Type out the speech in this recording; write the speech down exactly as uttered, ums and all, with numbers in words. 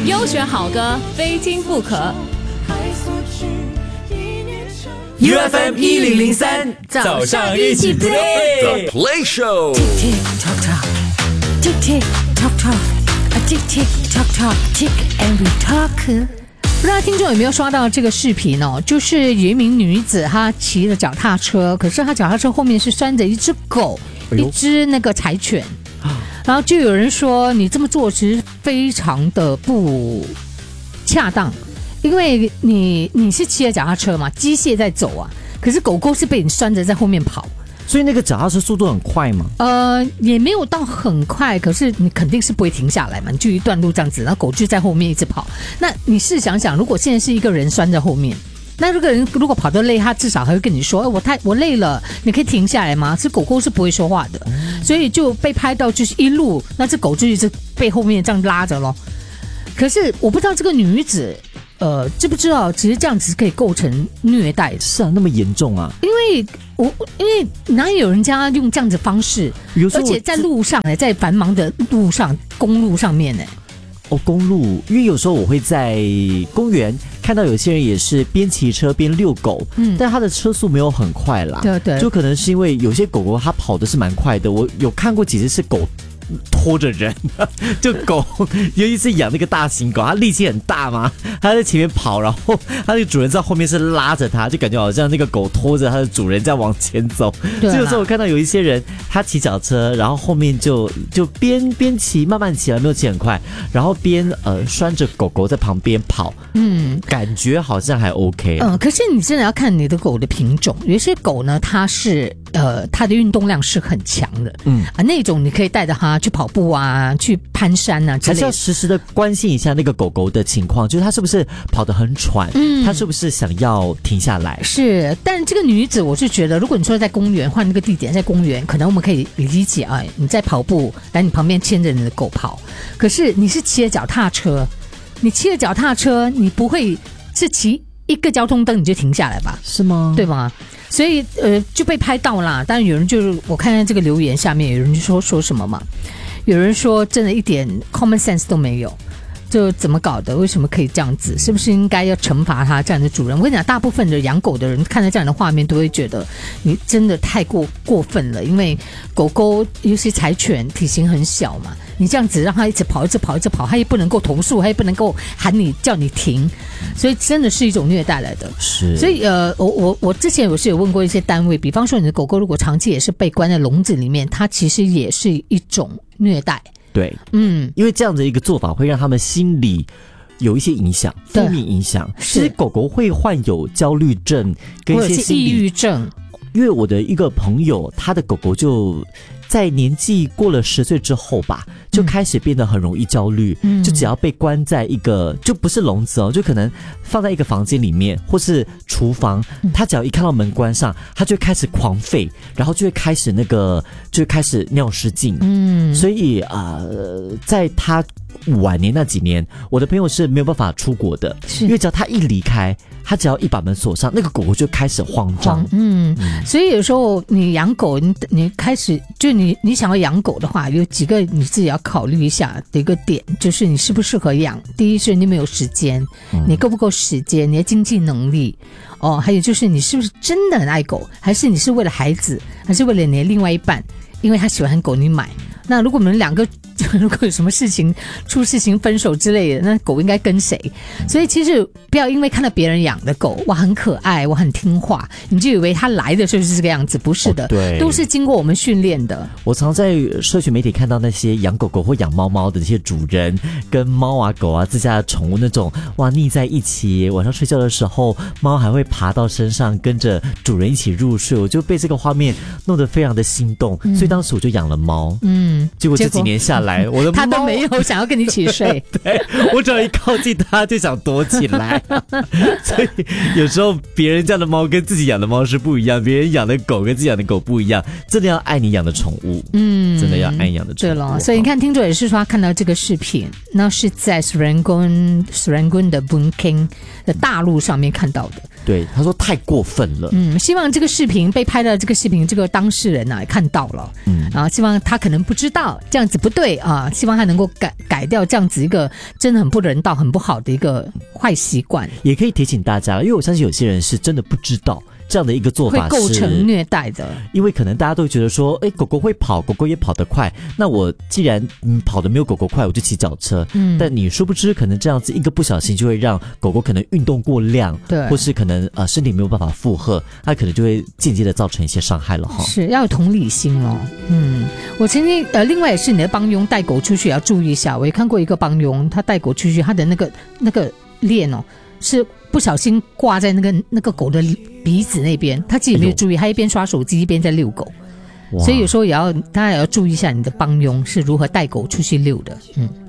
优选好歌，非听不可。 U F M 一零零三，早上一起 play The Play Show。 Tick tock tock, tick tick tock tock, a tick tick tock tock, tick and we talk。 不知道听众有没有刷到这个视频哦？就是有一名女子，她骑着脚踏车，可是她脚踏车后面是拴着一只狗， 哎呦一只那个柴犬。然后就有人说，你这么做其实非常的不恰当，因为你你是骑着脚踏车嘛，机械在走啊，可是狗狗是被你拴着在后面跑。 所以那个脚踏车速度很快吗？ 呃，也没有到很快，可是你肯定是不会停下来嘛，你就一段路这样子，然后狗就在后面一直跑。那你试想想，如果现在是一个人拴在后面，那这个人如果跑得累，他至少还会跟你说：“哎，我太我累了，你可以停下来吗？”是狗狗是不会说话的，所以就被拍到就是一路，那只狗就一直被后面这样拉着咯。可是我不知道这个女子。呃，知不知道？其实这样子可以构成虐待的。 是啊，那么严重啊？ 因为我因为哪有人家用这样子方式，而且在路上呢，在繁忙的路上、公路上面呢。 哦，公路，因为有时候我会在公园看到有些人也是边骑车边遛狗，嗯，但他的车速没有很快啦， 对对， 就可能是因为有些狗狗它跑的是蛮快的，我有看过几次是狗拖着人，就狗，尤其是养那个大型狗，它力气很大嘛，它在前面跑，然后它那个主人在后面是拉着它，就感觉好像那个狗拖着它的主人在往前走。所以有时候我看到有一些人，他骑脚车，然后后面就就边边骑慢慢骑，没有骑很快，然后边呃拴着狗狗在旁边跑，嗯，感觉好像还 OK。 嗯，可是你真的要看你的狗的品种，有些狗呢，它是呃它的运动量是很强的，嗯啊，那种你可以带着它去跑步啊，去攀山啊之类的， 还是要时时的关心一下那个狗狗的情况，就是它是不是跑得很喘，嗯，它是不是想要停下来？ 是，但这个女子，我是觉得，如果你说在公园换那个地点，在公园，可能我们可以理解啊，你在跑步，来你旁边牵着你的狗跑，可是你是骑着脚踏车，你骑着脚踏车，你不会是骑一个交通灯你就停下来吧？ 是吗？ 对吗？所以呃就被拍到啦。当然有人就是我看看这个留言下面有人就说说什么嘛，有人说真的一点 common sense 都没有，就怎么搞的？为什么可以这样子？是不是应该要惩罚他这样的主人？我跟你讲，大部分的养狗的人看到这样的画面都会觉得你真的太过过分了，因为狗狗尤其柴犬体型很小嘛，你这样子让它一直跑一直跑一直跑，它也不能够投诉，它也不能够喊你叫你停，所以真的是一种虐待来的。 是， 所以呃，我我我之前有是有问过一些单位，比方说你的狗狗如果长期也是被关在笼子里面，它其实也是一种虐待。 对，嗯，因为这样的一个做法会让他们心理有一些影响，负面影响。其实狗狗会患有焦虑症跟一些心理抑郁症。 因为我的一个朋友，他的狗狗就在年纪过了十岁之后吧，就开始变得很容易焦虑，嗯，就只要被关在一个，就不是笼子哦，就可能放在一个房间里面或是厨房，他只要一看到门关上，他就会开始狂吠，然后就会开始那个就会开始尿失禁，嗯，所以呃，在他晚年那几年，我的朋友是没有办法出国的，因为只要他一离开，他只要一把门锁上，那个狗狗就开始慌张。 嗯，嗯，所以有时候你养狗，你你开始就你你想要养狗的话，有几个你自己要考虑一下的一个点，就是你适不适合养。第一是你没有时间，你够不够时间，你的经济能力，哦，还有就是你是不是真的很爱狗，还是你是为了孩子，还是为了你的另外一半，因为他喜欢狗你买。那如果我们两个如果有什么事情出事情分手之类的，那狗应该跟谁？所以其实不要因为看到别人养的狗哇很可爱，我很听话，你就以为它来的时候是这个样子，不是的，哦，对，都是经过我们训练的。 我常在社群媒体看到那些养狗狗或养猫猫的那些主人跟猫啊狗啊自家的宠物那种哇腻在一起，晚上睡觉的时候猫还会爬到身上跟着主人一起入睡，我就被这个画面弄得非常的心动，嗯，所以当时我就养了猫，嗯，结果这几年下来我的猫它都没有想要跟你一起睡对，我只要一靠近它就想躲起来所以有时候别人家的猫跟自己养的猫是不一样，别人养的狗跟自己养的狗不一样，真的要爱你养的宠物，嗯，真的要爱你养的宠物。 对了，所以你看听众也是说他看到这个视频，那是在 Serangoon Serangoon 的 Boon Keng 的大陆上面看到的， 对，他说太过分了。 嗯，希望这个视频被拍的这个视频，这个当事人啊看到了，嗯，啊，希望他可能不知道这样子不对啊，希望他能够改改掉这样子一个真的很不人道、很不好的一个坏习惯。 也可以提醒大家，因为我相信有些人是真的不知道。这样的一个做法会构成虐待的， 因为可能大家都觉得说，哎，狗狗会跑，狗狗也跑得快，那我既然嗯跑得没有狗狗快，我就骑脚车。嗯，但你殊不知，可能这样子一个不小心就会让狗狗可能运动过量， 对， 或是可能呃身体没有办法负荷，它可能就会间接的造成一些伤害了哈。 是要有同理心哦。嗯，我曾经呃，另外也是你的帮佣带狗出去也要注意一下。我也看过一个帮佣，他带狗出去，他的那个那个链哦是不小心挂在那个那个狗的鼻子那边，他自己没有注意，他一边刷手机一边在遛狗，所以有时候也要大家也要注意一下你的帮佣是如何带狗出去遛的。嗯。